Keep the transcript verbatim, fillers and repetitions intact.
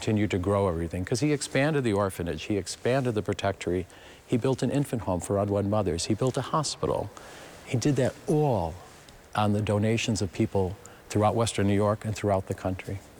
continued to grow everything, because he expanded the orphanage, he expanded the protectory, he built an infant home for unwed mothers, he built a hospital. He did that all on the donations of people throughout Western New York and throughout the country.